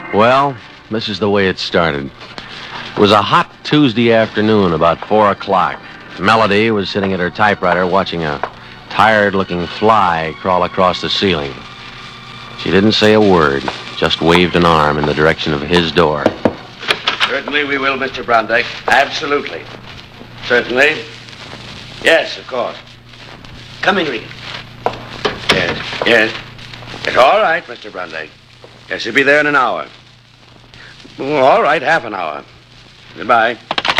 Well, this is the way it started. It was a hot Tuesday afternoon, about 4 o'clock. Melody was sitting at her typewriter watching a tired-looking fly crawl across the ceiling. She didn't say a word, just waved an arm in the direction of his door. Certainly we will, Mr. Brondike. Absolutely. Certainly. Yes, of course. Come in, Regan. Yes. It's all right, Mr. Brondike. Yes, he'll be there in an hour. All right, half an hour. Goodbye.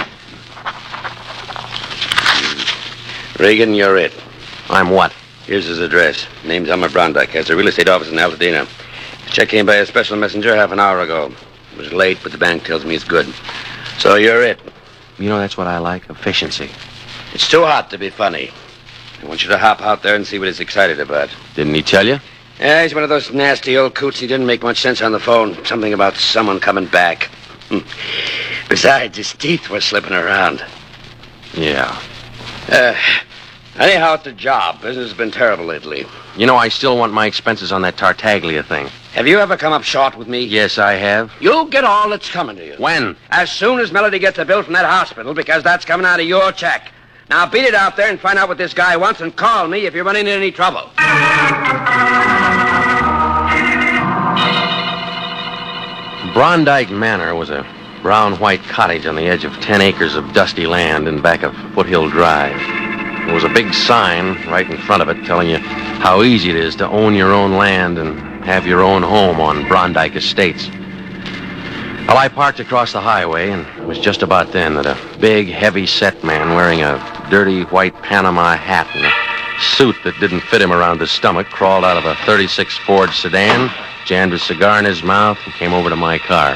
Regan, you're it. I'm what? Here's his address. Name's Elmer Brondike. Has a real estate office in Altadena. The check came by a special messenger half an hour ago. It was late, but the bank tells me it's good. So you're it. You know, that's what I like, efficiency. It's too hot to be funny. I want you to hop out there and see what he's excited about. Didn't he tell you? Yeah, he's one of those nasty old coots. He didn't make much sense on the phone. Something about someone coming back. Besides, his teeth were slipping around. Yeah. Anyhow, it's a job. Business has been terrible lately. You know, I still want my expenses on that Tartaglia thing. Have you ever come up short with me? Yes, I have. You'll get all that's coming to you. When? As soon as Melody gets a bill from that hospital, because that's coming out of your check. Now, beat it out there and find out what this guy wants and call me if you're running into any trouble. Brondike Manor was a brown-white cottage on the edge of 10 acres of dusty land in back of Foothill Drive. There was a big sign right in front of it telling you how easy it is to own your own land and have your own home on Brondike Estates. Well, I parked across the highway, and it was just about then that a big, heavy-set man wearing a dirty white Panama hat and a suit that didn't fit him around the stomach crawled out of a 36 Ford sedan, jammed a cigar in his mouth, and came over to my car.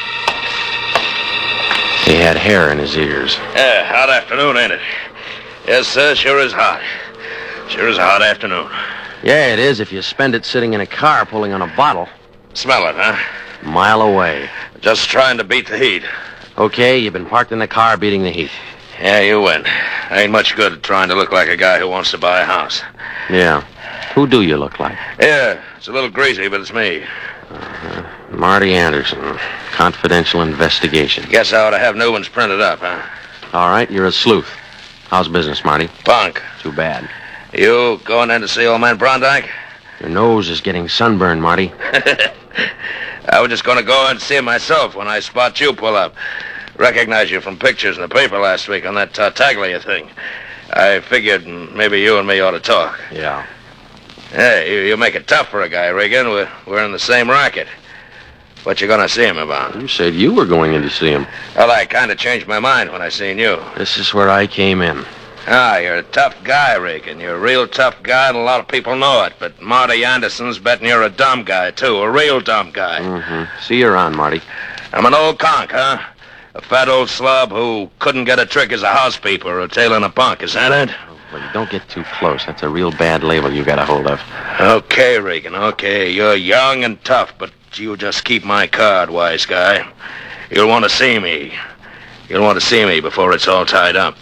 He had hair in his ears. Yeah, hot afternoon, ain't it? Yes, sir, sure is hot. Sure is a hot afternoon. Yeah, it is if you spend it sitting in a car pulling on a bottle. Smell it, huh? A mile away. Just trying to beat the heat. Okay, you've been parked in the car beating the heat. Yeah, you win. Ain't much good at trying to look like a guy who wants to buy a house. Yeah. Who do you look like? Yeah, it's a little greasy, but it's me. Marty Anderson. Confidential investigation. Guess I ought to have new ones printed up, huh? All right, you're a sleuth. How's business, Marty? Punk. Too bad. You going in to see old man Brondike? Your nose is getting sunburned, Marty. I was just going to go and see him myself when I spot you pull up. Recognize you from pictures in the paper last week on that Tartaglia thing. I figured maybe you and me ought to talk. Yeah. Hey, you make it tough for a guy, Regan. We're in the same racket. What you gonna see him about? You said you were going in to see him. Well, I kind of changed my mind when I seen you. This is where I came in. Ah, you're a tough guy, Regan. You're a real tough guy, and a lot of people know it. But Marty Anderson's betting you're a dumb guy, too. A real dumb guy. Mm-hmm. See you around, Marty. I'm an old conk, huh? A fat old slob who couldn't get a trick as a housekeeper or tailing a punk. Is that it? Well, don't get too close. That's a real bad label you got a hold of. Okay, Regan, okay. You're young and tough, but you just keep my card, wise guy. You'll want to see me. You'll want to see me before it's all tied up.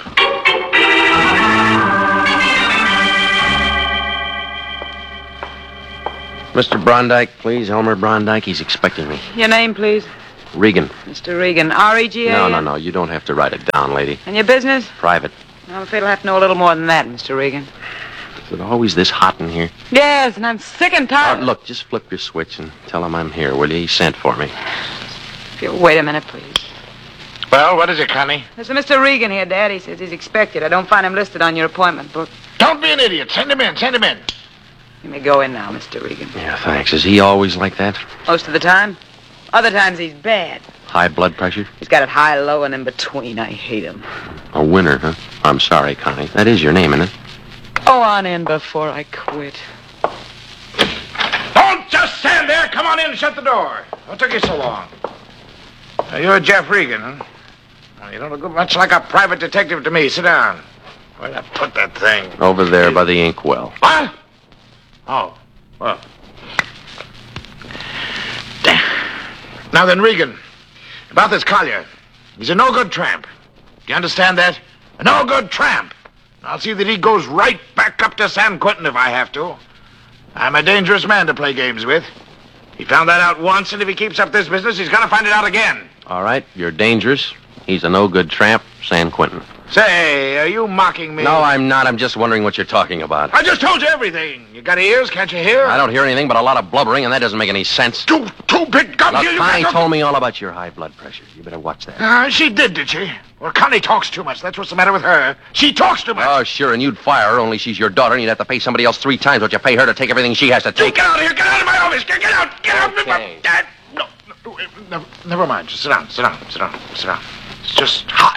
Mr. Brondike, please. Elmer Brondike. He's expecting me. Your name, please? Regan. Mr. Regan. R-E-G-A-N? No. You don't have to write it down, lady. And your business? Private. I'm afraid I'll have to know a little more than that, Mr. Regan. Is it always this hot in here? Yes, and I'm sick and tired. Look, just flip your switch and tell him I'm here, will you? He sent for me. If you'll wait a minute, please. Well, what is it, Connie? There's a Mr. Regan here, Dad. He says he's expected. I don't find him listed on your appointment book. Don't be an idiot. Send him in. Send him in. You may go in now, Mr. Regan. Yeah, thanks. Is he always like that? Most of the time. Other times he's bad. High blood pressure? He's got it high, low, and in between. I hate him. A winner, huh? I'm sorry, Connie. That is your name, isn't it? Go on in before I quit. Don't just stand there. Come on in and shut the door. What took you so long? You're Jeff Regan, huh? Well, you don't look much like a private detective to me. Sit down. Where'd I put that thing? Over there by the inkwell. What? Oh, well. Now then, Regan, about this Collier. He's a no-good tramp. Do you understand that? A no-good tramp. I'll see that he goes right back up to San Quentin if I have to. I'm a dangerous man to play games with. He found that out once, and if he keeps up this business, he's going to find it out again. All right, you're dangerous. He's a no-good tramp, San Quentin. Say, are you mocking me? No, I'm not. I'm just wondering what you're talking about. I just told you everything. You got ears? Can't you hear? I don't hear anything but a lot of blubbering, and that doesn't make any sense. Two big gums Look, here. Connie told me all about your high blood pressure. You better watch that. She did she? Well, Connie talks too much. That's what's the matter with her. She talks too much. Oh, sure, and you'd fire her, only she's your daughter, and you'd have to pay somebody else 3 times what you pay her to take everything she has to take. Get out of here. Get out of my office. Get out. Get out. Okay. No, never mind. Just sit down. It's just hot.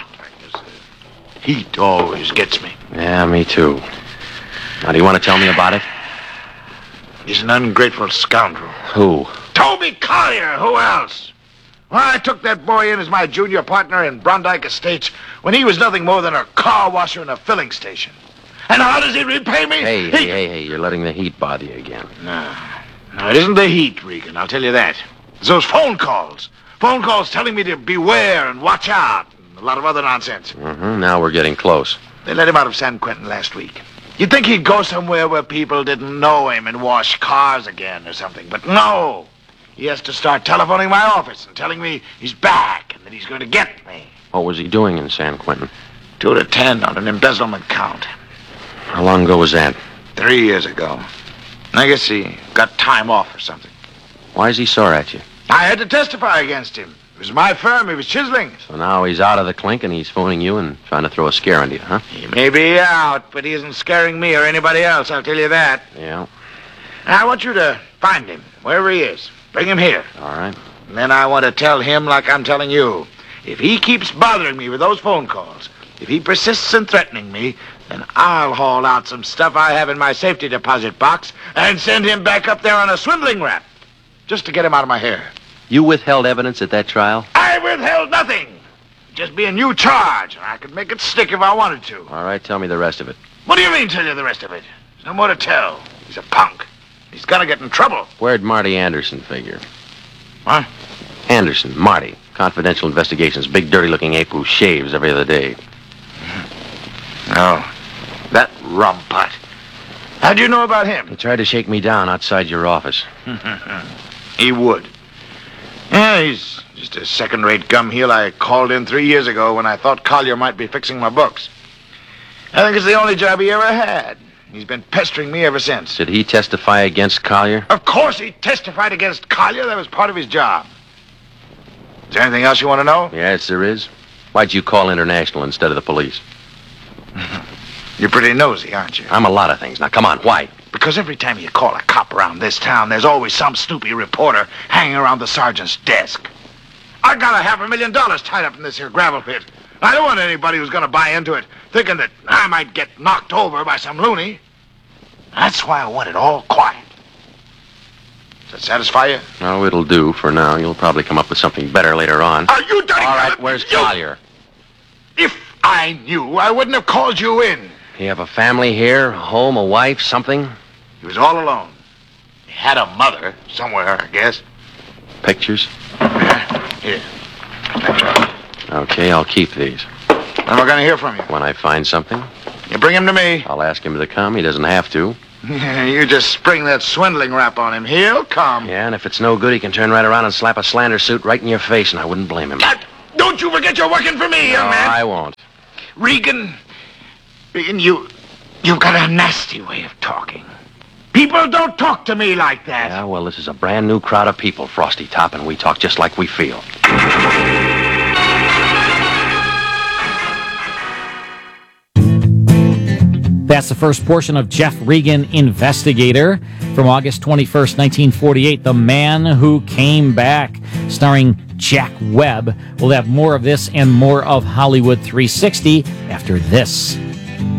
Heat always gets me. Yeah, me too. Now, do you want to tell me about it? He's an ungrateful scoundrel. Who? Toby Collier. Who else? Well, I took that boy in as my junior partner in Brondike Estates when he was nothing more than a car washer in a filling station. And how does he repay me? Hey, you're letting the heat bother you again. No, it isn't the heat, Regan. I'll tell you that. It's those phone calls. Phone calls telling me to beware and watch out. And a lot of other nonsense. Now we're getting close. They let him out of San Quentin last week. You'd think he'd go somewhere where people didn't know him and wash cars again or something. But no. He has to start telephoning my office and telling me he's back and that he's going to get me. What was he doing in San Quentin? 2 to 10 on an embezzlement count. How long ago was that? 3 years ago. I guess he got time off or something. Why is he sore at you? I had to testify against him. It was my firm. He was chiseling. So now he's out of the clink and he's phoning you and trying to throw a scare into you, huh? He may be out, but he isn't scaring me or anybody else, I'll tell you that. Yeah. I want you to find him, wherever he is. Bring him here. All right. And then I want to tell him like I'm telling you. If he keeps bothering me with those phone calls, if he persists in threatening me, then I'll haul out some stuff I have in my safety deposit box and send him back up there on a swindling rap. Just to get him out of my hair. You withheld evidence at that trial? I withheld nothing. Just be a new charge, and I could make it stick if I wanted to. All right, tell me the rest of it. What do you mean, tell you the rest of it? There's no more to tell. He's a punk. He's gonna get in trouble. Where'd Marty Anderson figure? What? Anderson, Marty. Confidential Investigations. Big, dirty-looking ape who shaves every other day. No. That rumput. How'd you know about him? He tried to shake me down outside your office. He would. Yeah, he's just a second-rate gumheel I called in 3 years ago when I thought Collier might be fixing my books. I think it's the only job he ever had. He's been pestering me ever since. Did he testify against Collier? Of course he testified against Collier. That was part of his job. Is there anything else you want to know? Yes, there is. Why'd you call International instead of the police? You're pretty nosy, aren't you? I'm a lot of things. Now, come on, why? Because every time you call a cop around this town, there's always some snoopy reporter hanging around the sergeant's desk. I got $500,000 tied up in this here gravel pit. I don't want anybody who's going to buy into it thinking that I might get knocked over by some loony. That's why I want it all quiet. Does that satisfy you? Oh, it'll do for now. You'll probably come up with something better later on. Are you done? All right, where's Collier? If I knew, I wouldn't have called you in. You have a family here, a home, a wife, something? He was all alone. He had a mother somewhere, I guess. Pictures? Here. Thanks, Charlie. Okay, I'll keep these. When am I going to hear from you? When I find something, You bring him to me. I'll ask him to come. He doesn't have to. You just spring that swindling rap on him. He'll come. Yeah, and if it's no good, he can turn right around and slap a slander suit right in your face, and I wouldn't blame him. Don't you forget you're working for me, young man. I won't. Regan, you've got a nasty way of talking. People don't talk to me like that. Yeah, well, this is a brand new crowd of people, Frosty Top, and we talk just like we feel. That's the first portion of Jeff Regan, Investigator, from August 21st, 1948, The Man Who Came Back, starring Jack Webb. We'll have more of this and more of Hollywood 360 after this.